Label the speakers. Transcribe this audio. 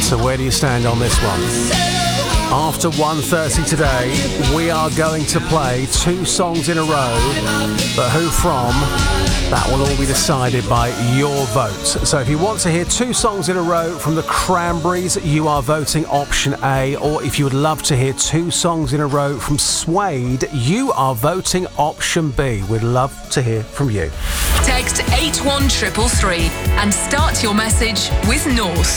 Speaker 1: So where do you stand on this one? After 1:30 today, we are going to play 2 songs in a row, but who from? That will all be decided by your vote. So if you want to hear 2 songs in a row from the Cranberries, you are voting option A. Or if you would love to hear 2 songs in a row from Suede, you are voting option B. We'd love to hear from you.
Speaker 2: Text 81333 and start your message with North.